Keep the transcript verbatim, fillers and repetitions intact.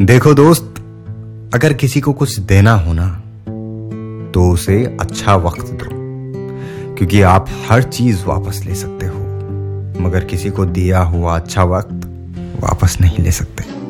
देखो दोस्त, अगर किसी को कुछ देना हो ना तो उसे अच्छा वक्त दो, क्योंकि आप हर चीज वापस ले सकते हो मगर किसी को दिया हुआ अच्छा वक्त वापस नहीं ले सकते।